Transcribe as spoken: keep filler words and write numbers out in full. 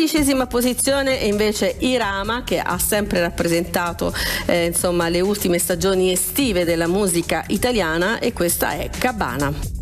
undicesima posizione è invece Irama, che ha sempre rappresentato eh, insomma le ultime stagioni estive della musica italiana, e questa è Cabana.